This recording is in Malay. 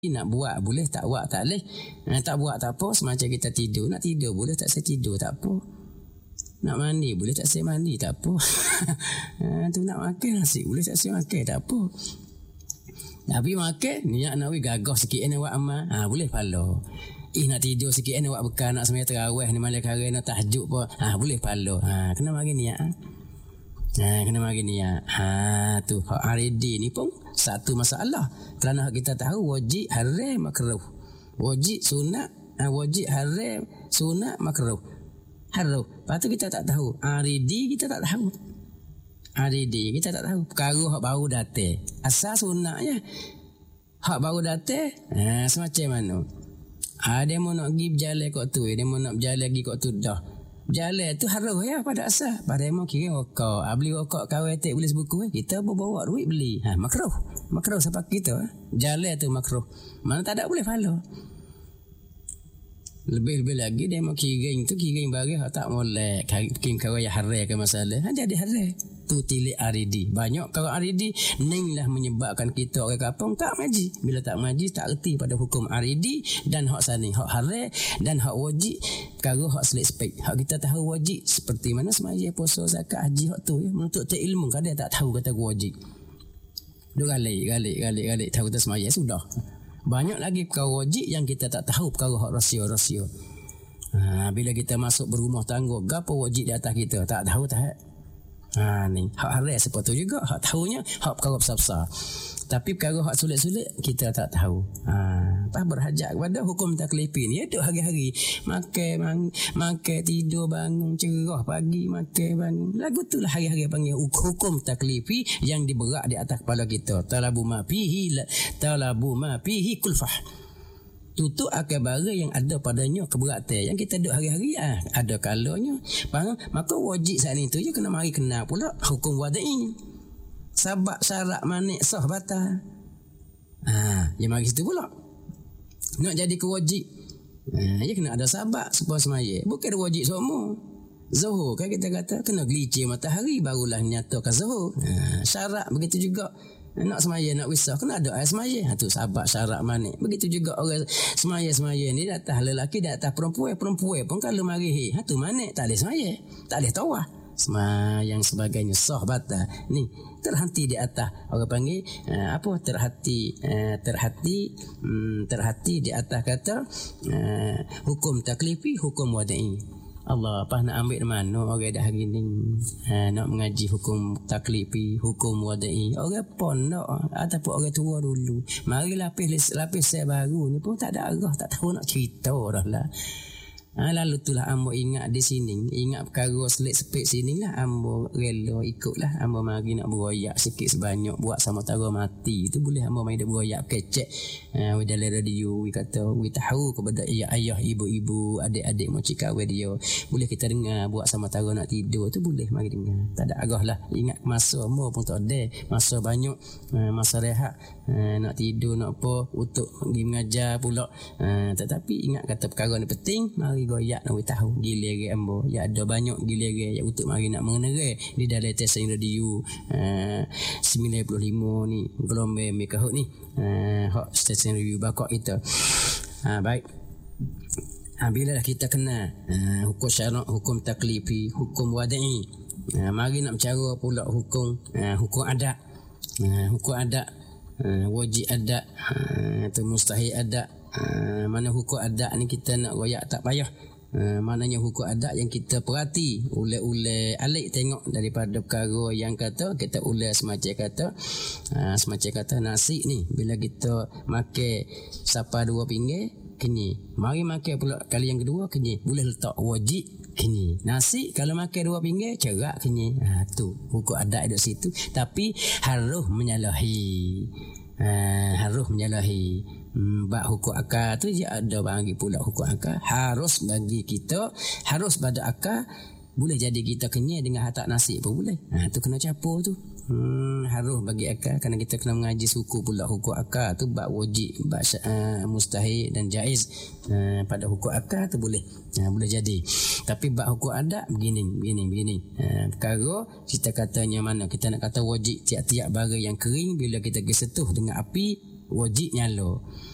nak buat boleh, tak buat tak boleh. Tak buat tak apa, semacam kita tidur. Nak tidur boleh, tak saya tidur tak apa. Nak mandi boleh, tak saya mandi tak apa. Tu nak makan nasi boleh, tak saya makan tak apa. Tapi makan niat nak gagah sikit ni buat amal, boleh pahala. Nak tidur sikit ni buat bekal, nak sembahyang tarawih ni malam hari nak tahajud pun, boleh pahala. Kena mari niat. Kena mari niat. Tu hak aridi ni pun satu masalah. Kerana kita tahu wajib, haram, makruh. Wajib, sunat, wajib, haram, sunat, makruh. Haram. Lepas tu kita tak tahu. Aridi kita tak tahu. Aridi kita tak tahu. Perkara hak baru datang. Asal sunatnya. Hak baru datang, semacam mana? Dia mau nak pergi berjalan kat tu, dia mau nak berjalan pergi kat tu dah. Berjalan tu haram ya pada asal. Pada emang kira rokok. Beli rokok kawan tak boleh sebuku. Kita bawa duit beli. Makruh. Makruh sebab kita. Jalan tu makruh. Mana tak ada boleh follow. Lebih-lebih lagi dia mau kiring tu, kiring bagi tak molek. Kirim kawan yang haram ke masalah. Jadi haram. Tu tilik aridi. Banyak kawan aridi ni lah menyebabkan kita orang kampung tak mengaji. Bila tak mengaji tak erti pada hukum aridi dan hak sani, hak haram dan hak wajib. Perkara hak selit sepik. Hak kita tahu wajib seperti mana semaya, puasa, zakat, haji, hak tu ya. Menuntut ilmu kadang tak tahu kata wajib. Dua galik tahu kata semaya sudah. Banyak lagi perkara wajib yang kita tak tahu, perkara hak rahsia. Bila kita masuk berumah tangga, gapo wajib di atas kita tak tahu tak. Ni hak haram seperti tu juga. Hak tahunya hak perkara besar-besar. Tapi perkara hak sulit-sulit kita tak tahu. Pas berhajat kepada hukum taklifi ni. Duduk hari-hari makan tidur bangun cerah pagi makan bangun. Lagu tu lah hari-hari panggil hukum taklifi yang diberak di atas kepala kita. Talabu ma fihi kulfah. Tutup akan barang yang ada padanya keberatan yang kita duduk hari-hari ada kalanya. Maka wajib saat itu je kena mari kenal pula hukum wada'i. Sabab syarat manik sah batal. Dia mari situ pula. Nak jadi kewajib. Dia kena ada sabab supaya semaya. Bukan ada wajib semua. Zuhur kan kita kata kena gelicir matahari barulah nyatakan zuhur. Syarat begitu juga. Nak semaya, nak wisah, kena ada air semaya. Tu sahabat syarat manik. Begitu juga orang semaya ni datang lelaki, datang perempuan pun kalau mari tu manik, tak boleh semaya, tak boleh tawah. Semayang sebagainya sah batal. Ni terhenti di atas. Orang panggil terhati di atas kata hukum taklifi, hukum wada'i. Allah apa nak ambil mana orang dah hari ni nak mengaji hukum taklifi, hukum wada'i. Orang pondok ataupun orang tua dulu mari lapis saya baru ni pun tak ada arah, tak tahu nak cerita dah lah. Lalu itulah ambo ingat di sini, ingat perkara selit sepik sini lah ambo rela ikutlah. Ambo mari nak beroyak sikit sebanyak buat sama tara mati tu boleh ambo mari dak beroyak kecek dalam radio kata tahu kepada ayah ibu-ibu adik-adik moci kawan dia boleh kita dengar buat sama tara nak tidur tu boleh mari dengar. Tak ada agah lah. Ingat masa ambo pun tak ada masa banyak, masa rehat nak tidur nak apa untuk pergi mengajar pula. Tetapi ingat kata perkara ni penting, mari goyak nak tahu giliran ambo ya ada banyak giliran ya untuk mari nak mengenerai di dalam stesen radio 95 ni gelombang Mekahut ni hak stesen radio bakok kita. Baik. Bila dah kita kenal hukum syarak, hukum taklifi, hukum wada'i, mari nak bicara pula hukum adat. Hukum adat, wajib adat atau mustahil adat. Mana hukum adat ni kita nak royak tak payah. Maknanya hukum adat yang kita perhati ulai alik tengok daripada perkara yang kata kita ulai semacam kata nasi ni bila kita makan sapa dua pinggir kenyih, mari makan pula kali yang kedua kenyih, boleh letak wajib kenyih. Nasi kalau makan dua pinggir cerak kenyih. Tu hukum adat di situ. Tapi harus menyalahi bab hukum akal tu dia ada bagi pula hukum akal harus bagi kita, harus pada akal. Boleh jadi kita kenyang dengan hatak nasi pun boleh. Tu kena capur tu. Harus bagi akal kerana kita kena mengaji suku pula hukum akal tu bab wajib, bab mustahil dan jaiz. Pada hukum akal tu boleh boleh jadi. Tapi bab hukum adat begini. Perkara kita katanya mana kita nak kata wajib tiap-tiap barang yang kering bila kita setuh dengan api wajib nyala.